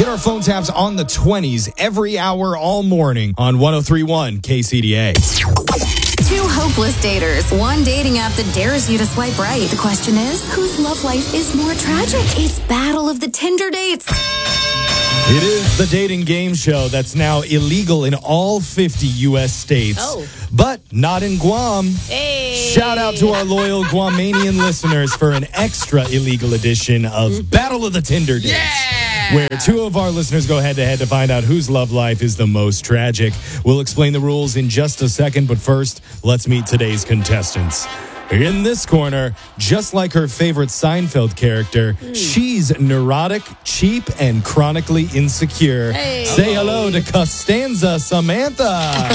Get our phone taps on the 20s every hour all morning on 103.1 KCDA. Two hopeless daters. One dating app that dares you to swipe right. The question is, whose love life is more tragic? It's Battle of the Tinder Dates. It is the dating game show that's now illegal in all 50 U.S. states, but not in Guam. Hey. Shout out to our loyal Guamanian listeners for an extra illegal edition of Battle of the Tinder Dates, where two of our listeners go head-to-head to find out whose love life is the most tragic. We'll explain the rules in just a second, but first, let's meet today's contestants. In this corner, just like her favorite Seinfeld character, she's neurotic, cheap, and chronically insecure. Hey. Say hello to Costanza Samantha.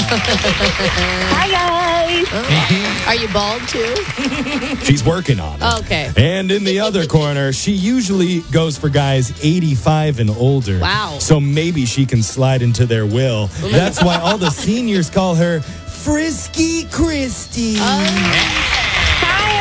Hi, guys. Are you bald too? She's working on it. Okay. And in the other corner, she usually goes for guys 85 and older. Wow. So maybe she can slide into their will. That's why all the seniors call her Frisky Christy. Hi,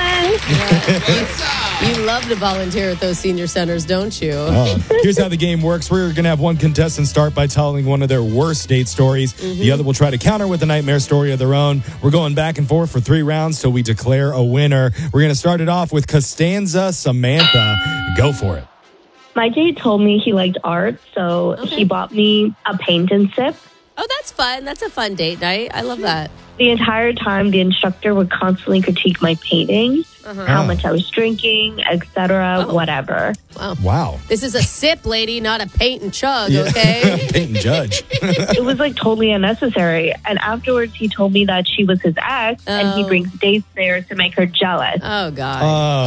everyone. You love to volunteer at those senior centers, don't you? Here's how the game works. We're going to have one contestant start by telling one of their worst date stories. The other will try to counter with a nightmare story of their own. We're going back and forth for 3 rounds till we declare a winner. We're going to start it off with Costanza Samantha. Go for it. My date told me he liked art, so he bought me a paint and sip. Oh, that's fun. That's a fun date night. I love that. The entire time, the instructor would constantly critique my painting, how much I was drinking, etc., whatever. Wow. This is a sip, lady, not a paint and chug, okay? Paint and judge. It was like totally unnecessary. And afterwards, he told me that she was his ex, and he brings dates there to make her jealous. Oh, God.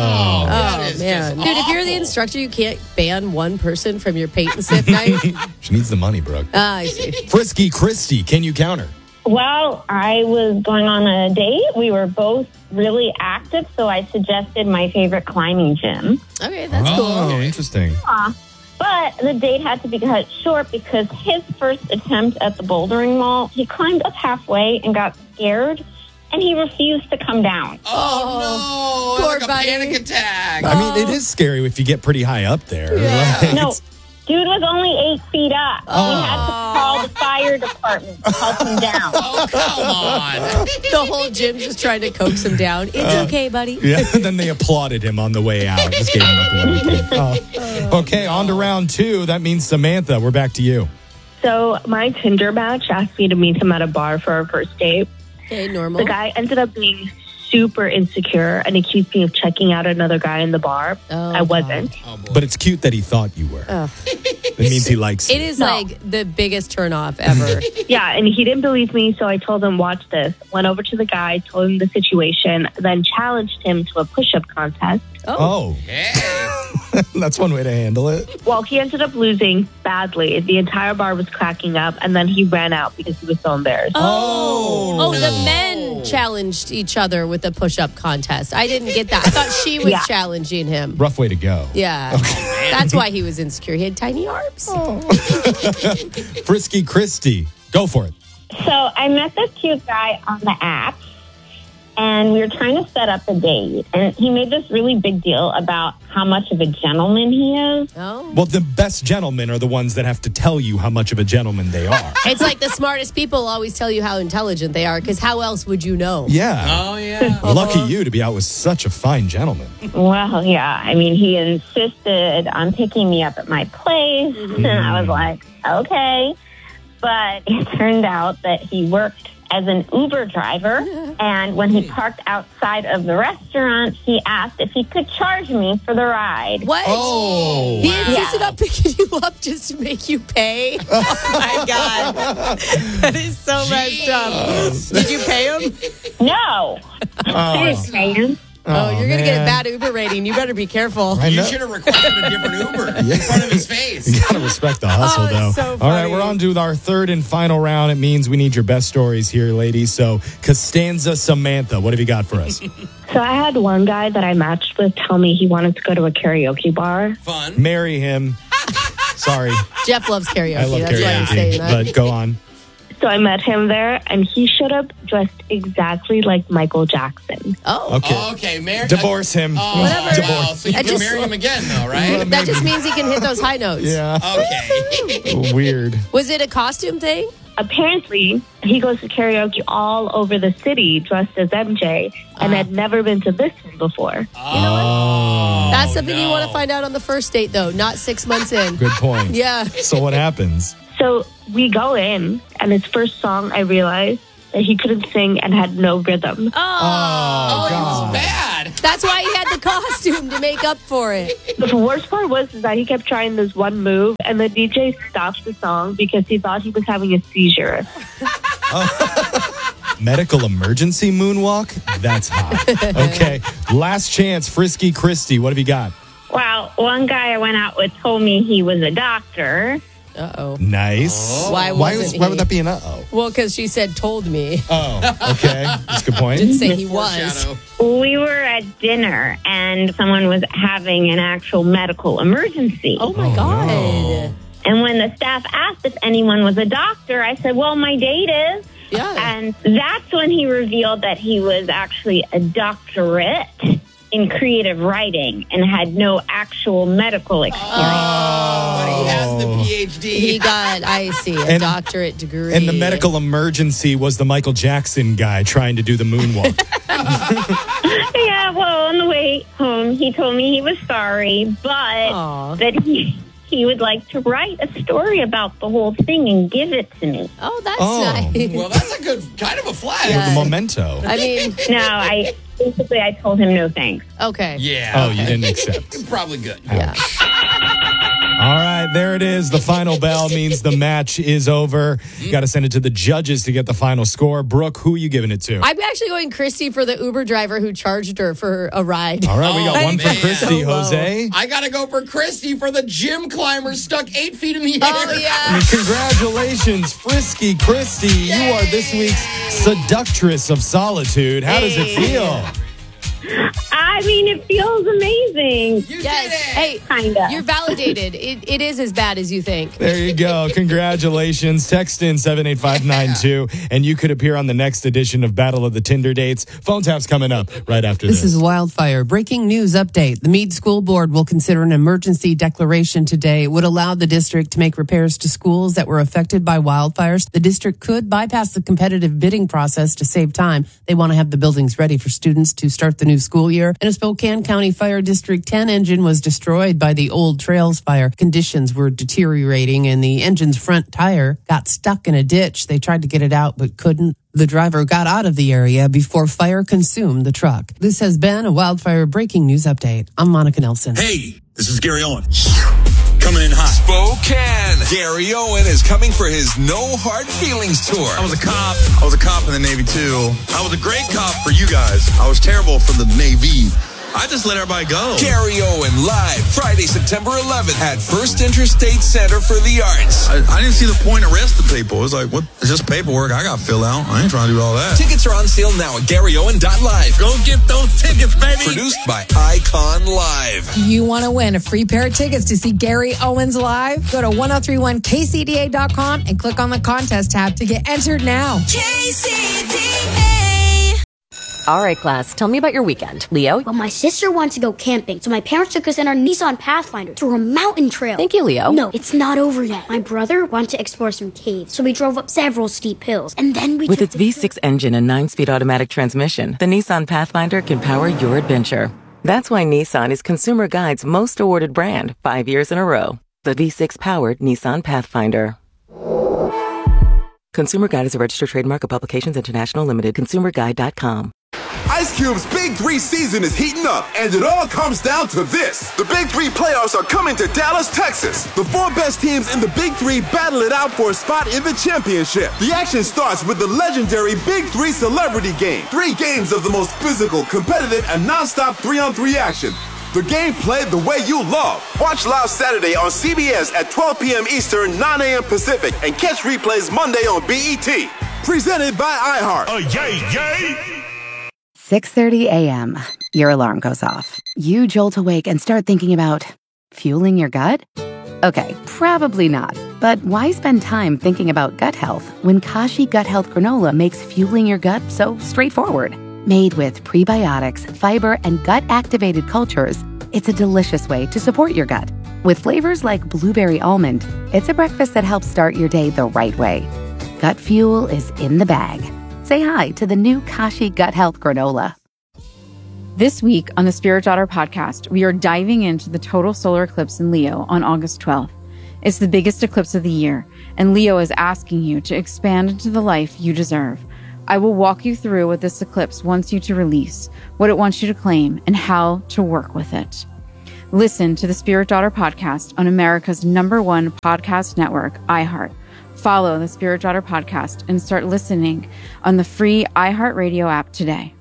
Oh. Man. Dude, if you're the instructor, you can't ban one person from your paint and sip night? She needs the money, Brooke. I see. Frisky Christy, can you counter? Well, I was going on a date. We were both really active, so I suggested my favorite climbing gym. Okay, that's Oh, cool. interesting. But the date had to be cut short because his first attempt at the bouldering wall, he climbed up halfway and got scared, and he refused to come down. Oh, no. Poor Like a buddy. panic attack. I mean, it is scary if you get pretty high up there. Like, No, dude was only 8 feet up. We had to call the fire department to help him down. Oh, come on. The whole gym just trying to coax him down. It's okay, buddy. Yeah, then they applauded him on the way out. Just gave him up a little bit. Okay, on to round 2. That means Samantha, we're back to you. So my Tinder match asked me to meet him at a bar for our first date. Okay, normal. The guy ended up being super insecure and accused me of checking out another guy in the bar. I wasn't. But it's cute that he thought you were. It means he likes you. It is like the biggest turnoff ever. Yeah, and he didn't believe me, so I told him, watch this. Went over to the guy, told him the situation, then challenged him to a push-up contest. Oh. That's one way to handle it. Well, he ended up losing badly. The entire bar was cracking up, and then he ran out because he was so embarrassed. Oh, the men challenged each other with the push-up contest. I didn't get that. I thought she was challenging him. Rough way to go. Yeah. That's why he was insecure. He had tiny arms. Frisky Christy, go for it. So I met this cute guy on the app, and we were trying to set up a date. And he made this really big deal about how much of a gentleman he is. Oh. Well, the best gentlemen are the ones that have to tell you how much of a gentleman they are. It's like the smartest people always tell you how intelligent they are, because how else would you know? Yeah. Oh, yeah. Lucky you to be out with such a fine gentleman. Well, yeah. I mean, he insisted on picking me up at my place. And I was like, okay. But it turned out that he worked as an Uber driver. And when he parked outside of the restaurant, he asked if he could charge me for the ride. What? Oh. He insisted on picking you up just to make you pay? Oh, my God. That is so messed up. Did you pay him? No. I didn't pay him. Oh, you're going to get a bad Uber rating. You better be careful. I You know. should have requested a different Uber in front of his face. You gotta respect the hustle, it's though. so All right, funny. we're on to our third and final round. It means we need your best stories here, ladies. So, Costanza Samantha, what have you got for us? So I had one guy that I matched with tell me he wanted to go to a karaoke bar. Fun. Marry him. Sorry, Jeff loves karaoke. I love That's why he's karaoke, saying that. but go on. So I met him there, and he showed up dressed exactly like Michael Jackson. Oh. Okay, marry. Divorce him. Whatever. Divorce. So you I can just- marry him again, though, right? That just means he can hit those high notes. Yeah. Okay. Weird. Was it a costume thing? Apparently, he goes to karaoke all over the city dressed as MJ and had never been to this one before. That's something you no. want to find out on the first date, though, not 6 months in. Good point. Yeah. So what happens? So we go in, and his first song, I realized that he couldn't sing and had no rhythm. Oh, it was bad. That's why he had the costume to make up for it. The worst part was is that he kept trying this one move, and the DJ stopped the song because he thought he was having a seizure. Medical emergency moonwalk? That's hot. Okay. Last chance, Frisky Christy. What have you got? Well, one guy I went out with told me he was a doctor. Uh-oh. Nice. Why wasn't why he? would that be an uh-oh? Well, because she said told me. Oh, okay. That's a good point. Didn't say he was. Foreshadow. We were at dinner and someone was having an actual medical emergency. Oh, my God. And when the staff asked if anyone was a doctor, I said, well, my date is. Yeah. And that's when he revealed that he was actually a doctorate in creative writing and had no actual medical experience. But he has the PhD. He got, I see, a And- doctorate degree. And the medical emergency was the Michael Jackson guy trying to do the moonwalk. Yeah, well, on the way home, he told me he was sorry, but Aw. that he would like to write a story about the whole thing and give it to me. Oh, that's Oh. nice. Well, that's a good kind of a flag. Yeah. The memento. I mean, No, I told him no thanks. okay. Yeah. Oh, you didn't accept. Probably good. Yeah. All right, there it is. The final bell means the match is over. You got to send it to the judges to get the final score. Brooke, who are you giving it to? I'm actually going Christy for the Uber driver who charged her for a ride. All right, we got Oh, one for man. Christy. So low. Jose? I got to go for Christy for the gym climber stuck 8 feet in the air. Oh, yeah. Congratulations, Frisky Christy. You are this week's seductress of solitude. How does it feel? I mean, it feels amazing. You Yes. did it. Hey, Kinda. you're validated. It is as bad as you think. There you go. Congratulations. Text in 78592, and you could appear on the next edition of Battle of the Tinder Dates. Phone tap's coming up right after this. This is Wildfire. Breaking news update. The Meade School Board will consider an emergency declaration today. It would allow the district to make repairs to schools that were affected by wildfires. The district could bypass the competitive bidding process to save time. They want to have the buildings ready for students to start the new school year. And a Spokane County Fire District 10 engine was destroyed by the Old Trails fire. Conditions were deteriorating and the engine's front tire got stuck in a ditch. They tried to get it out but couldn't. The driver got out of the area before fire consumed the truck. This has been a Wildfire Breaking News Update. I'm Monica Nelson. Hey, this is Gary Owen. Coming in hot. Spokane. Gary Owen is coming for his No Hard Feelings tour. I was a cop. I was a cop in the Navy, too. I was a great cop for you guys. I was terrible for the Navy. I just let everybody go. Gary Owen live Friday, September 11th at First Interstate Center for the Arts. I didn't see the point of arresting people. It was like, what? It's just paperwork I got to fill out. I ain't trying to do all that. Tickets are on sale now at GaryOwen.live. Go get those tickets, baby. Produced by Icon Live. You want to win a free pair of tickets to see Gary Owens live? Go to 1031kcda.com and click on the contest tab to get entered now. KCDA. All right, class, tell me about your weekend. Leo? Well, my sister wants to go camping, so my parents took us in our Nissan Pathfinder to a mountain trail. Thank you, Leo. No, it's not over yet. My brother wanted to explore some caves, so we drove up several steep hills, and then we With took its V6 engine and 9-speed automatic transmission, the Nissan Pathfinder can power your adventure. That's why Nissan is Consumer Guide's most awarded brand 5 years in a row. The V6-powered Nissan Pathfinder. Consumer Guide is a registered trademark of Publications International Limited. ConsumerGuide.com. Ice Cube's Big 3 season is heating up, and it all comes down to this. The Big 3 playoffs are coming to Dallas, Texas. The 4 best teams in the Big 3 battle it out for a spot in the championship. The action starts with the legendary Big 3 Celebrity Game. 3 games of the most physical, competitive, and non-stop 3-on-3 action. The game played the way you love. Watch live Saturday on CBS at 12 p.m. Eastern, 9 a.m. Pacific, and catch replays Monday on BET. Presented by iHeart. Yay! 6:30 a.m. Your alarm goes off. You jolt awake and start thinking about fueling your gut? Okay, probably not. But why spend time thinking about gut health when Kashi Gut Health Granola makes fueling your gut so straightforward? Made with prebiotics, fiber, and gut-activated cultures, it's a delicious way to support your gut. With flavors like blueberry almond, it's a breakfast that helps start your day the right way. Gut fuel is in the bag. Say hi to the new Kashi Gut Health Granola. This week on the Spirit Daughter podcast, we are diving into the total solar eclipse in Leo on August 12th. It's the biggest eclipse of the year, and Leo is asking you to expand into the life you deserve. I will walk you through what this eclipse wants you to release, what it wants you to claim, and how to work with it. Listen to the Spirit Daughter podcast on America's #1 podcast network, iHeart. Follow the Spirit Daughter podcast and start listening on the free iHeartRadio app today.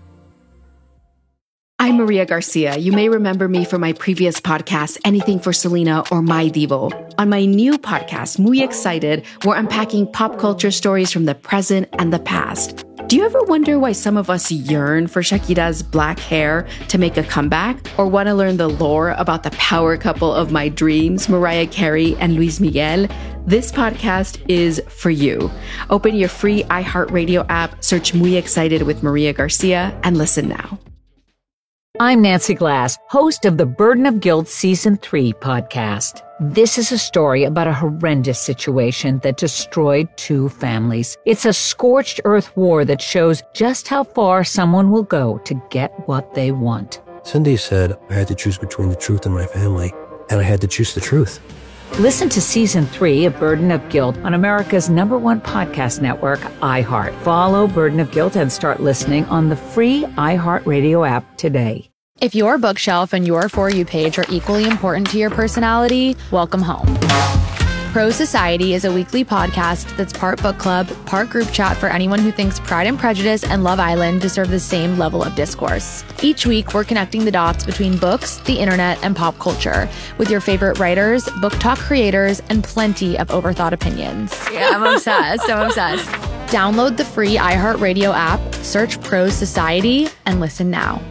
I'm Maria Garcia. You may remember me from my previous podcast, Anything for Selena or My Divo. On my new podcast, Muy Excited, we're unpacking pop culture stories from the present and the past. Do you ever wonder why some of us yearn for Shakira's black hair to make a comeback? Or want to learn the lore about the power couple of my dreams, Mariah Carey and Luis Miguel? This podcast is for you. Open your free iHeartRadio app, search Muy Excited with Maria Garcia, and listen now. I'm Nancy Glass, host of the Burden of Guilt Season 3 podcast. This is a story about a horrendous situation that destroyed 2 families. It's a scorched earth war that shows just how far someone will go to get what they want. Cindy said I had to choose between the truth and my family, and I had to choose the truth. Listen to Season 3 of Burden of Guilt on America's #1 podcast network, iHeart. Follow Burden of Guilt and start listening on the free iHeartRadio app today. If your bookshelf and your For You page are equally important to your personality, welcome home. Pro Society is a weekly podcast that's part book club, part group chat for anyone who thinks Pride and Prejudice and Love Island deserve the same level of discourse. Each week, we're connecting the dots between books, the internet, and pop culture with your favorite writers, book talk creators, and plenty of overthought opinions. Yeah, I'm obsessed. Download the free iHeartRadio app, search Pro Society, and listen now.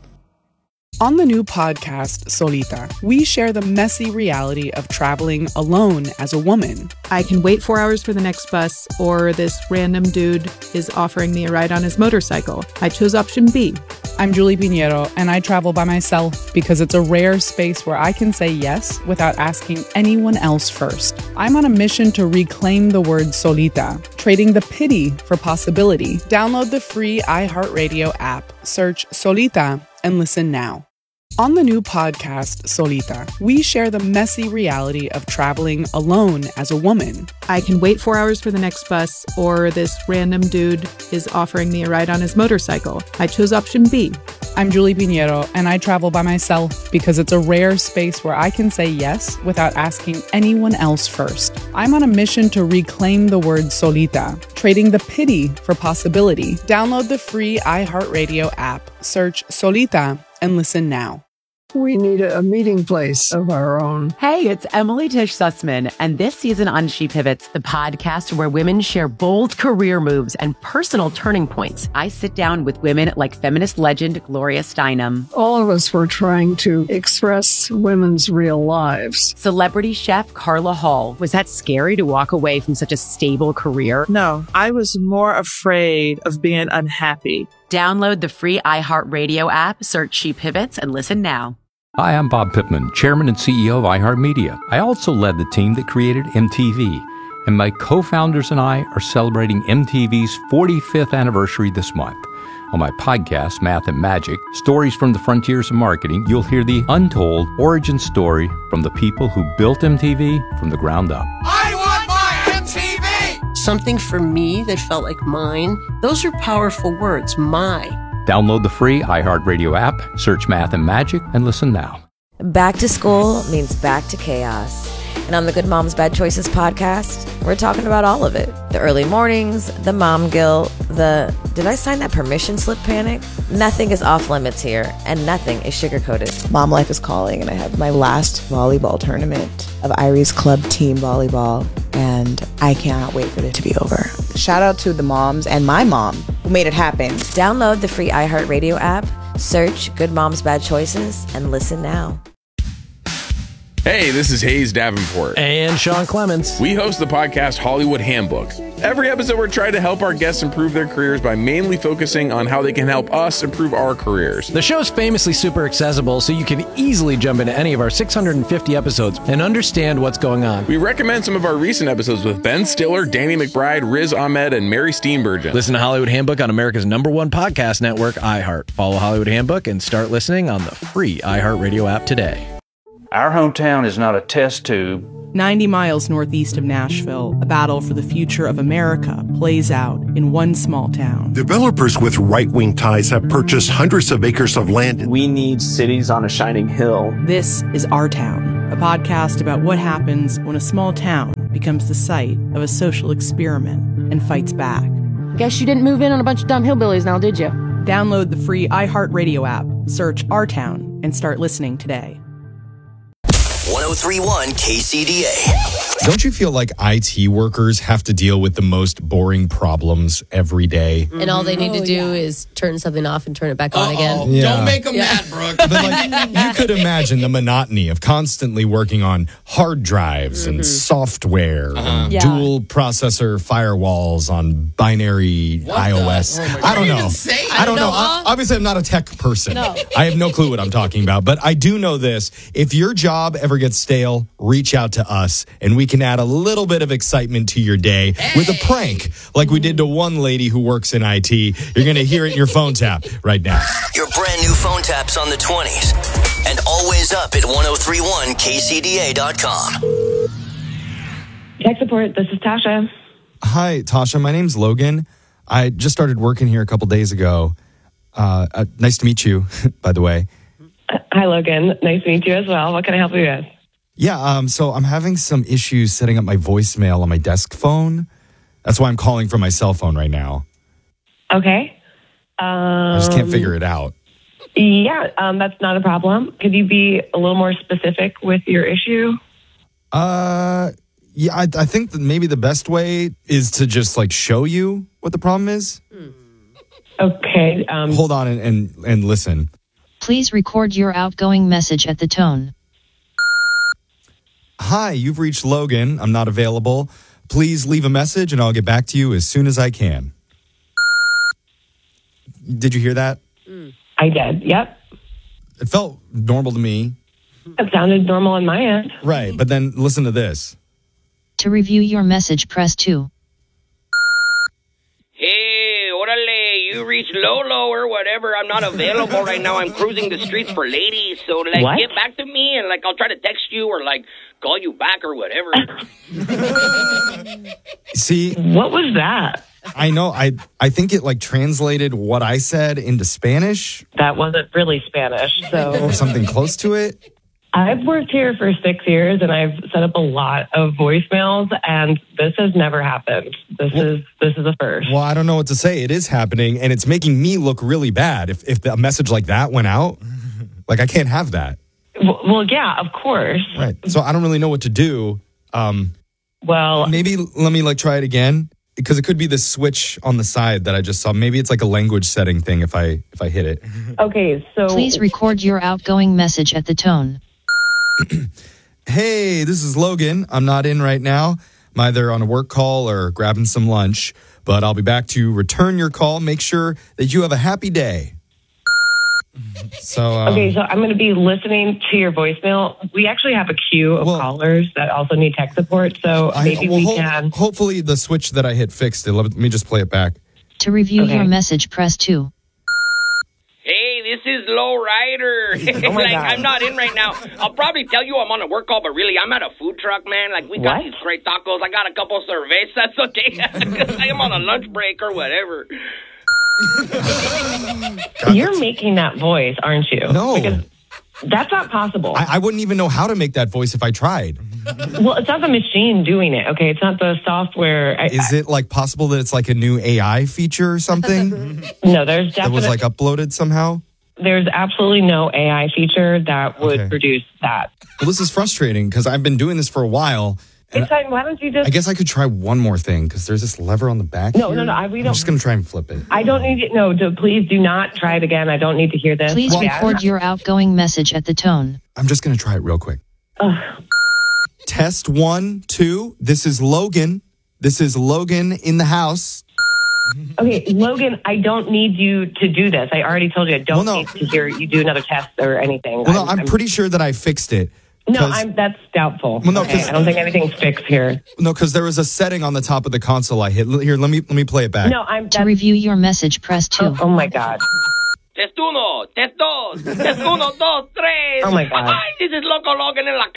On the new podcast, Solita, we share the messy reality of traveling alone as a woman. I can wait 4 hours for the next bus, or this random dude is offering me a ride on his motorcycle. I chose option B. I'm Julie Pinheiro, and I travel by myself because it's a rare space where I can say yes without asking anyone else first. I'm on a mission to reclaim the word solita, trading the pity for possibility. Download the free iHeartRadio app, search Solita, and listen now. On the new podcast, Solita, we share the messy reality of traveling alone as a woman. I can wait 4 hours for the next bus, or this random dude is offering me a ride on his motorcycle. I chose option B. I'm Julie Pinheiro, and I travel by myself because it's a rare space where I can say yes without asking anyone else first. I'm on a mission to reclaim the word solita, trading the pity for possibility. Download the free iHeartRadio app, search Solita, and listen now. We need a meeting place of our own. Hey, it's Emily Tish Sussman, and this season on She Pivots, the podcast where women share bold career moves and personal turning points. I sit down with women like feminist legend Gloria Steinem. All of us were trying to express women's real lives. Celebrity chef Carla Hall. Was that scary to walk away from such a stable career? No, I was more afraid of being unhappy. Download the free iHeartRadio app, search She Pivots, and listen now. Hi, I'm Bob Pittman, Chairman and CEO of iHeartMedia. I also led the team that created MTV, and my co-founders and I are celebrating MTV's 45th anniversary this month. On my podcast, Math and Magic, Stories from the Frontiers of Marketing, you'll hear the untold origin story from the people who built MTV from the ground up. I want my MTV! Something for me that felt like mine. Those are powerful words, my. Download the free iHeartRadio app, search Math and Magic, and listen now. Back to school means back to chaos. And on the Good Moms Bad Choices podcast, we're talking about all of it. The early mornings, the mom guilt, the did I sign that permission slip panic? Nothing is off limits here, and nothing is sugar-coated. Mom life is calling, and I have my last volleyball tournament of Irie's club team volleyball, and I cannot wait for it to be over. Shout out to the moms and my mom who made it happen. Download the free iHeartRadio app, search Good Moms Bad Choices, and listen now. Hey, this is Hayes Davenport. And Sean Clements. We host the podcast Hollywood Handbook. Every episode, we're trying to help our guests improve their careers by mainly focusing on how they can help us improve our careers. The show's famously super accessible, so you can easily jump into any of our 650 episodes and understand what's going on. We recommend some of our recent episodes with Ben Stiller, Danny McBride, Riz Ahmed, and Mary Steenburgen. Listen to Hollywood Handbook on America's #1 podcast network, iHeart. Follow Hollywood Handbook and start listening on the free iHeartRadio app today. Our hometown is not a test tube. 90 miles northeast of Nashville, a battle for the future of America plays out in one small town. Developers with right-wing ties have purchased hundreds of acres of land. We need cities on a shining hill. This is Our Town, a podcast about what happens when a small town becomes the site of a social experiment and fights back. Guess you didn't move in on a bunch of dumb hillbillies now, did you? Download the free iHeartRadio app, search Our Town, and start listening today. 103.1 KCDA. Don't you feel like IT workers have to deal with the most boring problems every day? And all they need to do is turn something off and turn it back on again. Yeah. Don't make them mad, Brooke. But you could imagine the monotony of constantly working on hard drives and software, and dual processor firewalls on binary iOS. I don't know. I don't know. Obviously, I'm not a tech person. No. I have no clue what I'm talking about. But I do know this. If your job ever gets stale, reach out to us, and we can add a little bit of excitement to your day with a prank like we did to one lady who works in IT. You're going to hear it in your phone tap right now. Your brand new phone taps on the 20s. And always up at 1031kcda.com. Tech support, this is Tasha. Hi, Tasha. My name's Logan. I just started working here a couple days ago. Nice to meet you, by the way. Hi, Logan. Nice to meet you as well. What can I help you with? Yeah, so I'm having some issues setting up my voicemail on my desk phone. That's why I'm calling from my cell phone right now. Okay. I just can't figure it out. Yeah, that's not a problem. Could you be a little more specific with your issue? Yeah, I think that maybe the best way is to just show you what the problem is. Okay. Hold on and listen. Please record your outgoing message at the tone. Hi, you've reached Logan. I'm not available. Please leave a message and I'll get back to you as soon as I can. Did you hear that? I did, yep. It felt normal to me. It sounded normal on my end. Right, but then listen to this. To review your message, press 2. Hey, orale, you reached Lolo or whatever. I'm not available right now. I'm cruising the streets for ladies. So, What? get back to me and, I'll try to text you or, call you back or whatever. See? What was that? I know. I think it translated what I said into Spanish. That wasn't really Spanish, so. Or something close to it. I've worked here for 6 years and I've set up a lot of voicemails and this has never happened. This is a first. Well, I don't know what to say. It is happening and it's making me look really bad. If a message like that went out, I can't have that. Well, yeah, of course. Right. So I don't really know what to do. Well, maybe let me try it again because it could be the switch on the side that I just saw. Maybe it's a language setting thing if I hit it. Okay, so Please record your outgoing message at the tone. Hey, this is Logan. I'm not in right now. I'm either on a work call or grabbing some lunch, but I'll be back to return your call. Make sure that you have a happy day. So okay, so I'm going to be listening to your voicemail. We actually have a queue of callers that also need tech support, so maybe we can. Hopefully the switch that I hit fixed it. Let me just play it back. To review your message, press 2. Hey, this is Low Rider. Oh my God. I'm not in right now. I'll probably tell you I'm on a work call, but really, I'm at a food truck, man. We got these great tacos. I got a couple cervezas, okay? I am on a lunch break or whatever. You're making that voice, aren't you? No. Because that's not possible. I wouldn't even know how to make that voice if I tried. Well, it's not the machine doing it, okay? It's not the software. Is it possible that it's a new AI feature or something? No, there's definitely... That was uploaded somehow? There's absolutely no AI feature that would produce that. Well, this is frustrating because I've been doing this for a while. It's fine. Why don't you just... I guess I could try one more thing because there's this lever on the back No, here. we don't. I'm just going to try and flip it. I don't need it. No, please do not try it again. I don't need to hear this. Please record your outgoing message at the tone. I'm just going to try it real quick. Test 1, 2. This is Logan. This is Logan in the house. Okay, Logan, I don't need you to do this. I already told you I don't need to hear you do another test or anything. Well, no, I'm pretty sure that I fixed it. No, that's doubtful. Well, no, okay, I don't think anything's fixed here. No, because there was a setting on the top of the console I hit. Here, let me play it back. No, To review your message, press 2. Oh my God. Test uno, test dos, test uno, dos, tres. Oh my God. Hi, this is Loco Logan in la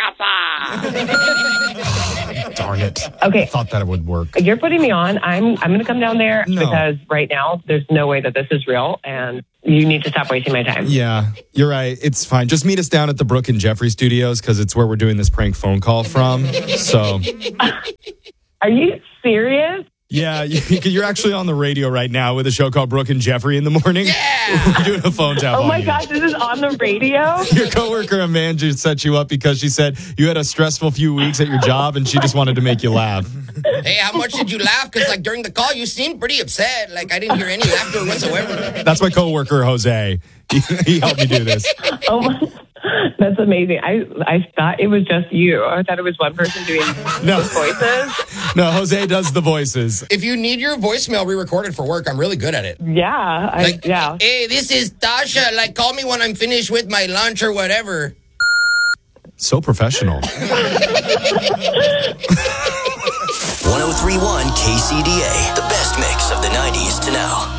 casa. Darn it. Okay. I thought that it would work. You're putting me on. I'm going to come down there because right now there's no way that this is real and you need to stop wasting my time. Yeah, you're right. It's fine. Just meet us down at the Brooke and Jeffrey studios because it's where we're doing this prank phone call from. So. Are you serious? Yeah, you're actually on the radio right now with a show called Brooke and Jeffrey in the morning. Yeah! We're doing a phone tap on you. Oh my gosh, this is on the radio? Your coworker Amanda set you up because she said you had a stressful few weeks at your job and she just wanted to make you laugh. Hey, how much did you laugh? Because during the call, you seemed pretty upset. I didn't hear any laughter whatsoever. That's my coworker Jose. He helped me do this. Oh my. That's amazing. I thought it was just you. I thought it was one person doing voices. No, Jose does the voices. If you need your voicemail re-recorded for work, I'm really good at it. Yeah. Yeah. Hey, this is Tasha. Call me when I'm finished with my lunch or whatever. So professional. 1031 KCDA, the best mix of the 90s to now.